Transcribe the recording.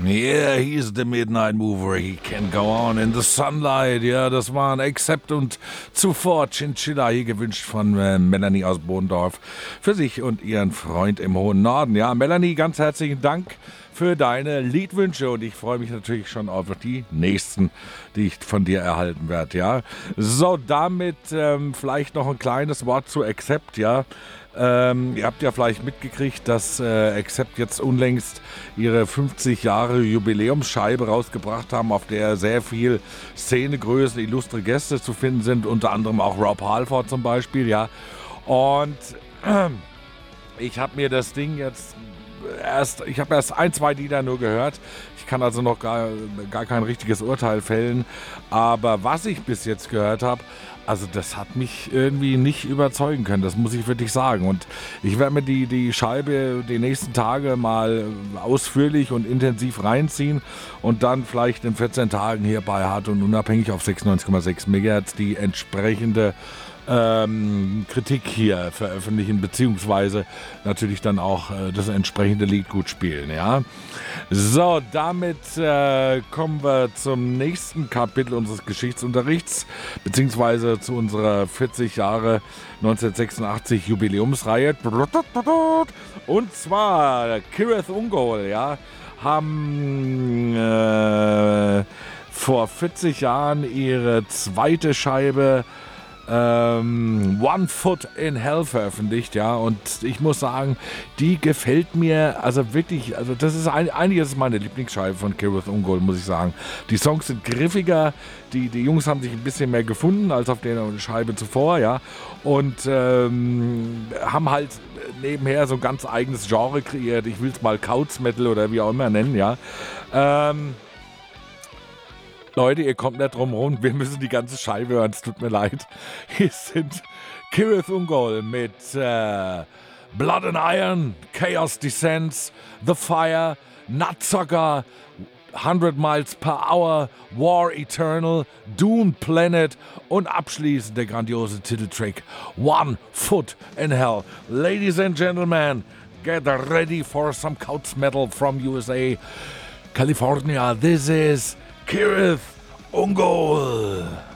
Yeah, he's the Midnight Mover, he can go on in the sunlight. Ja, das waren Accept und zuvor Chinchilla, hier gewünscht von Melanie aus Bohndorf für sich und ihren Freund im hohen Norden. Ja, Melanie, ganz herzlichen Dank für deine Liedwünsche und ich freue mich natürlich schon auf die nächsten, die ich von dir erhalten werde. Ja, so, damit vielleicht noch ein kleines Wort zu Accept, ja. Ihr habt ja vielleicht mitgekriegt, dass Accept jetzt unlängst ihre 50 Jahre Jubiläumsscheibe rausgebracht haben, auf der sehr viel Szenegrößen, illustre Gäste zu finden sind, unter anderem auch Rob Halford zum Beispiel, ja. Und ich habe mir das Ding jetzt ich habe erst 1-2 Lieder nur gehört. Ich kann also noch gar kein richtiges Urteil fällen. Aber was ich bis jetzt gehört habe, also das hat mich irgendwie nicht überzeugen können. Das muss ich wirklich sagen. Und ich werde mir die Scheibe die nächsten Tage mal ausführlich und intensiv reinziehen und dann vielleicht in 14 Tagen hier bei Hart und Unabhängig auf 96,6 MHz die entsprechende Kritik hier veröffentlichen, beziehungsweise natürlich dann auch das entsprechende Lied gut spielen, ja. So, damit kommen wir zum nächsten Kapitel unseres Geschichtsunterrichts, beziehungsweise zu unserer 40 Jahre 1986 Jubiläumsreihe. Und zwar Cirith Ungol, ja, haben vor 40 Jahren ihre zweite Scheibe One Foot in Hell veröffentlicht, ja, und ich muss sagen, die gefällt mir, also wirklich, also das ist eigentlich ist meine Lieblingsscheibe von Cirith Ungol, muss ich sagen. Die Songs sind griffiger, die Jungs haben sich ein bisschen mehr gefunden als auf der Scheibe zuvor, ja, und haben halt nebenher so ein ganz eigenes Genre kreiert, ich will es mal Couch Metal oder wie auch immer nennen, ja, Leute, ihr kommt nicht drum rum, wir müssen die ganze Scheibe hören, es tut mir leid. Hier sind Cirith Ungol mit Blood and Iron, Chaos Descends, The Fire, Nutsucker, 100 Miles per Hour, War Eternal, Dune Planet und abschließend der grandiose Titeltrack One Foot in Hell. Ladies and gentlemen, get ready for some couch metal from USA, California. This is Cirith Ungol.